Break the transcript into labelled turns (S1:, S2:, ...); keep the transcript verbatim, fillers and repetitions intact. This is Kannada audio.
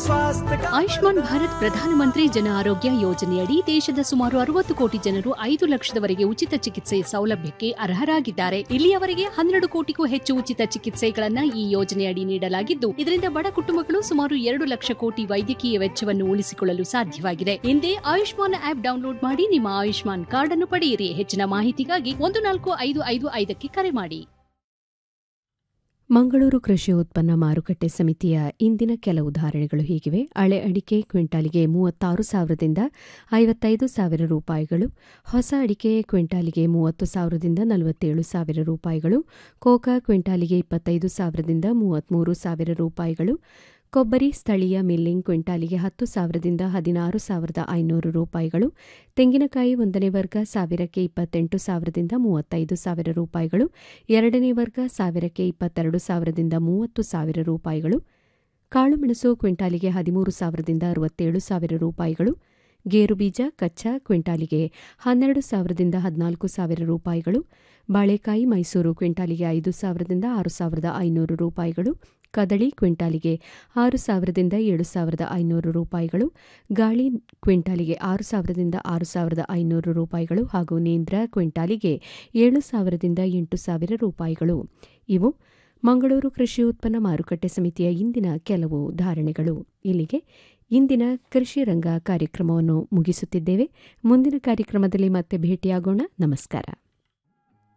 S1: स्वास्थ्य का
S2: ಆಯುಷ್ಮಾನ್ ಭಾರತ್ ಪ್ರಧಾನಮಂತ್ರಿ ಜನ ಆರೋಗ್ಯ ಯೋಜನೆಯಡಿ ದೇಶದ ಸುಮಾರು ಅರವತ್ತು ಕೋಟಿ ಜನರು ಐದು ಲಕ್ಷದವರೆಗೆ ಉಚಿತ ಚಿಕಿತ್ಸೆ ಸೌಲಭ್ಯಕ್ಕೆ ಅರ್ಹರಾಗಿದ್ದಾರೆ. ಇಲ್ಲಿಯವರೆಗೆ ಹನ್ನೆರಡು ಕೋಟಿಗೂ ಹೆಚ್ಚು ಉಚಿತ ಚಿಕಿತ್ಸೆಗಳನ್ನ ಈ ಯೋಜನೆಯಡಿ ನೀಡಲಾಗಿದ್ದು, ಇದರಿಂದ ಬಡ ಕುಟುಂಬಗಳು ಸುಮಾರು ಎರಡು ಲಕ್ಷ ಕೋಟಿ ವೈದ್ಯಕೀಯ ವೆಚ್ಚವನ್ನು ಉಳಿಸಿಕೊಳ್ಳಲು ಸಾಧ್ಯವಾಗಿದೆ. ಹಿಂದೆ ಆಯುಷ್ಮಾನ್ ಆಪ್ ಡೌನ್ಲೋಡ್ ಮಾಡಿ ನಿಮ್ಮ ಆಯುಷ್ಮಾನ್ ಕಾರ್ಡ್ ಅನ್ನು ಪಡೆಯಿರಿ. ಹೆಚ್ಚಿನ ಮಾಹಿತಿಗಾಗಿ ಒಂದು ನಾಲ್ಕು ಐದು ಐದು ಐದಕ್ಕೆ ಕರೆ ಮಾಡಿ.
S3: ಮಂಗಳೂರು ಕೃಷಿ ಉತ್ಪನ್ನ ಮಾರುಕಟ್ಟೆ ಸಮಿತಿಯ ಇಂದಿನ ಕೆಲವು ಧಾರಣೆಗಳು ಹೀಗಿವೆ. ಹಳೆ ಅಡಿಕೆ ಕ್ವಿಂಟಾಲಿಗೆ ಮೂವತ್ತಾರು ಸಾವಿರದಿಂದ ಐವತ್ತೈದು ಸಾವಿರ ರೂಪಾಯಿಗಳು, ಹೊಸ ಅಡಿಕೆ ಕ್ವಿಂಟಾಲಿಗೆ ಮೂವತ್ತು ಸಾವಿರದಿಂದ ನಲವತ್ತೇಳು ಸಾವಿರ ರೂಪಾಯಿಗಳು, ಕೋಕಾ ಕ್ವಿಂಟಾಲಿಗೆ ಇಪ್ಪತ್ತೈದು ಸಾವಿರದಿಂದ ಮೂವತ್ಮೂರು ಸಾವಿರ ರೂಪಾಯಿಗಳು, ಕೊಬ್ಬರಿ ಸ್ಥಳೀಯ ಮಿಲ್ಲಿಂಗ್ ಕ್ವಿಂಟಾಲಿಗೆ ಹತ್ತು ಸಾವಿರದಿಂದ ಹದಿನಾರು ಸಾವಿರದ ಐನೂರು ರೂಪಾಯಿಗಳು, ತೆಂಗಿನಕಾಯಿ ಒಂದನೇ ವರ್ಗ ಸಾವಿರಕ್ಕೆ ಇಪ್ಪತ್ತೆಂಟು ಸಾವಿರದಿಂದ ಮೂವತ್ತೈದು ಸಾವಿರ ರೂಪಾಯಿಗಳು, ಎರಡನೇ ವರ್ಗ ಸಾವಿರಕ್ಕೆ ಇಪ್ಪತ್ತೆರಡು ಸಾವಿರದಿಂದ ಮೂವತ್ತು ಸಾವಿರ ರೂಪಾಯಿಗಳು, ಕಾಳುಮೆಣಸು ಕ್ವಿಂಟಾಲಿಗೆ ಹದಿಮೂರು ಸಾವಿರದಿಂದ ಅರವತ್ತೇಳು ಸಾವಿರ ರೂಪಾಯಿಗಳು, ಗೇರುಬೀಜ ಕಚ್ಚಾ ಕ್ವಿಂಟಾಲಿಗೆ ಹನ್ನೆರಡು ಸಾವಿರದಿಂದ ಹದಿನಾಲ್ಕು ಸಾವಿರ ರೂಪಾಯಿಗಳು, ಬಾಳೆಕಾಯಿ ಮೈಸೂರು ಕ್ವಿಂಟಾಲಿಗೆ ಐದು ಸಾವಿರದಿಂದ ಆರು ಸಾವಿರದ ಐನೂರು ರೂಪಾಯಿಗಳು, ಕದಳಿ ಕ್ವಿಂಟಾಲಿಗೆ ಆರು ಸಾವಿರದಿಂದ ಏಳು ಸಾವಿರದ ಐನೂರು ರೂಪಾಯಿಗಳು, ಗಾಳಿ ಕ್ವಿಂಟಾಲಿಗೆ ಆರು ಸಾವಿರದಿಂದ ಆರು ಸಾವಿರದ ಐನೂರು ರೂಪಾಯಿಗಳು ಹಾಗೂ ನೇಂದ್ರ ಕ್ವಿಂಟಾಲಿಗೆ ಏಳು ಸಾವಿರದಿಂದ ಎಂಟು ಸಾವಿರ ರೂಪಾಯಿಗಳು. ಇವು ಮಂಗಳೂರು ಕೃಷಿ ಉತ್ಪನ್ನ ಮಾರುಕಟ್ಟೆ ಸಮಿತಿಯ ಇಂದಿನ ಕೆಲವು ಧಾರಣೆಗಳು. ಇಲ್ಲಿಗೆ ಇಂದಿನ ಕೃಷಿ ರಂಗ ಕಾರ್ಯಕ್ರಮವನ್ನು ಮುಗಿಸುತ್ತಿದ್ದೇವೆ. ಮುಂದಿನ ಕಾರ್ಯಕ್ರಮದಲ್ಲಿ ಮತ್ತೆ ಭೇಟಿಯಾಗೋಣ. ನಮಸ್ಕಾರ.